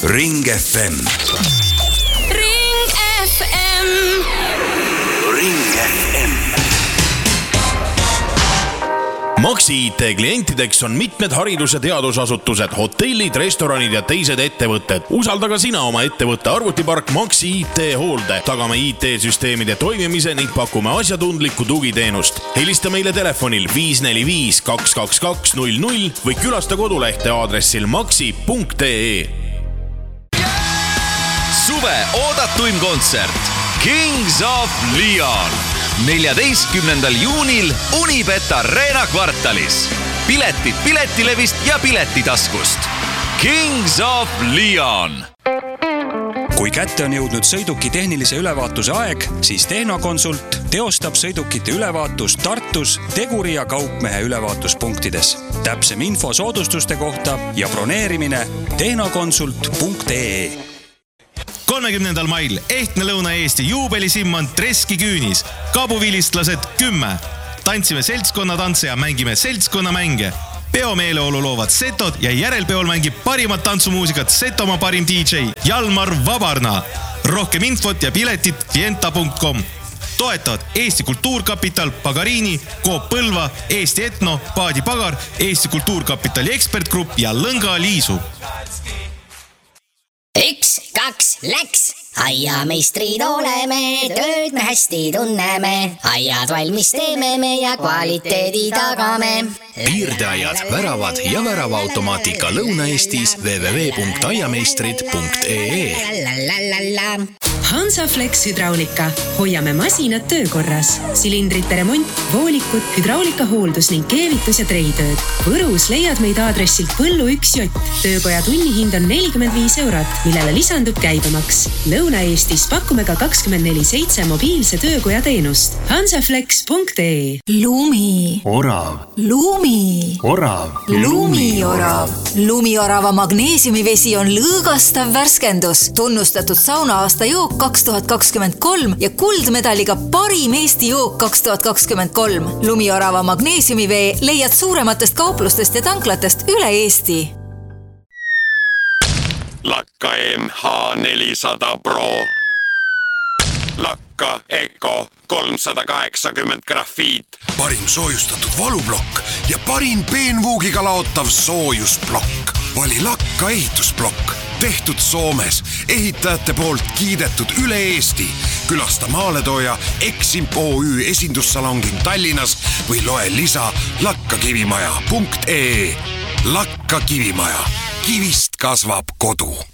Ring FM. Ring FM. Ring FM. Maxi IT klientideks on mitmed haridus- ja teadusasutused, hotellid, restoranid ja teised ettevõtted. Usalda ka sina oma ettevõtte arvutipark Maxi IT hoolde. Tagame IT-süsteemide toimimise ning pakume asjatundlikku tugiteenust. Helista meile telefonil 545 222 00 või külasta kodulehte aadressil maxi.ee. Suve oodatuim kontsert Kings of Leon 14. juunil Unibet Arena kvartalis. Piletid Piletilevist ja Piletitaskust. Kings of Leon. Kui kätte on jõudnud sõiduki tehnilise ülevaatuse aeg, siis Tehnokonsult teostab sõidukite ülevaatust Tartus Teguri ja Kaupmehe ülevaatuspunktides. Täpsem info soodustuste kohta ja broneerimine tehnokonsult.ee. 30. mail ehtne Lõuna-Eesti juubelisimmand Treski küünis. Kabuvilistlased 10. Tantsime seltskonnatantse ja mängime seltskonnamänge. Peomeeleolu loovad setod ja järelpeol mängib parimat tantsumuusikat Setomaa parim DJ Jalmar Vabarna. Rohkem infot ja piletit fienta.com. Toetavad Eesti Kultuurkapital, Pagarini, Coop Põlva, Eesti Etno, Paadi Pagar, Eesti Kultuurkapitali ekspertgrupp ja Lõnga Liisu. 1, 2, läks! Aiameistrid oleme, tööd me hästi tunneme. Aiad valmis teeme me ja kvaliteedi tagame. Piirdeaiad, väravad ja väravaautomaatika Lõuna-Eestis www.aiameistrid.ee. Hansaflex Hydraulika. Hoiame masinad töökorras. Silindrite remont, voolikud, hydraulika hooldus ning keevitus ja treitööd. Võrus leiad meid aadressilt Põllu 1 Jott. Töökoja tunnihind on 45 €, millele lisandub käibemaks. Lõuna-Eestis pakume ka 24/7 mobiilse töökoja teenust. Hansaflex.ee. Lumi. Orav. Lumi. Orav. Lumiorav. Lumiorava magneesiumivesi on lõõgastav värskendus. Tunnustatud sauna-aasta jook 2023 ja kuldmedaliga parim Eesti jook 2023. Lumiorava magneesiumivee leiad suurematest kauplustest ja tanklatest üle Eesti. Lakka MH400 Pro. Lakka Eco 380 grafiit. Parim soojustatud valublokk ja parim peenvuugiga laotav soojusblokk. Vali Lakka ehitusblokk. Tehtud Soomes, ehitajate poolt kiidetud üle Eesti. Külasta maaletooja Eximp OÜ esindussalongin Tallinnas või loe lisa lakkakivimaja.ee. Lakka Kivimaja. Kivist kasvab kodu.